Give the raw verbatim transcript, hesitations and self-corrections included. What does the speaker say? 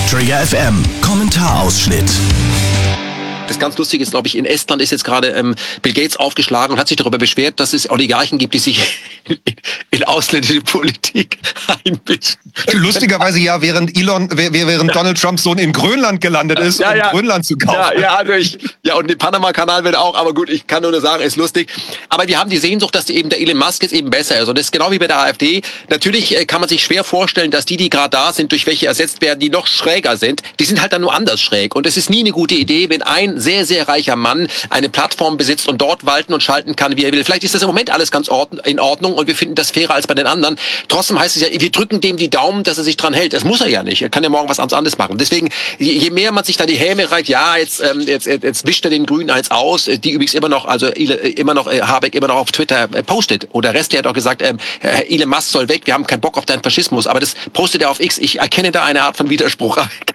Trigger F M Kommentarausschnitt. Das ganz Lustige ist, glaube ich, in Estland ist jetzt gerade ähm, Bill Gates aufgeschlagen und hat sich darüber beschwert, dass es Oligarchen gibt, die sich in, in ausländische Politik einmischen. Lustigerweise ja, während Elon, während Donald Trumps Sohn in Grönland gelandet ist, ja, um ja. Grönland zu kaufen. Ja, ja, also ich, ja, und den Panama-Kanal wird auch, aber gut, ich kann nur sagen, ist lustig. Aber wir haben die Sehnsucht, dass die eben der Elon Musk jetzt eben besser ist. Und das ist genau wie bei der AfD. Natürlich äh, kann man sich schwer vorstellen, dass die, die gerade da sind, durch welche ersetzt werden, die noch schräger sind. Die sind halt dann nur anders schräg. Und es ist nie eine gute Idee, wenn ein sehr, sehr reicher Mann eine Plattform besitzt und dort walten und schalten kann, wie er will. Vielleicht ist das im Moment alles ganz in Ordnung und wir finden das fairer als bei den anderen. Trotzdem heißt es ja, wir drücken dem die Daumen, dass er sich dran hält. Das muss er ja nicht. Er kann ja morgen was anderes machen. Deswegen, je mehr man sich da die Häme reicht, ja, jetzt, ähm, jetzt, jetzt, jetzt wischt er den Grünen eins aus, die übrigens immer noch, also immer noch, äh, Habeck immer noch auf Twitter äh, postet. Oder Resti hat auch gesagt, ähm, Elon Musk soll weg, wir haben keinen Bock auf deinen Faschismus. Aber das postet er auf X. Ich erkenne da eine Art von Widerspruch.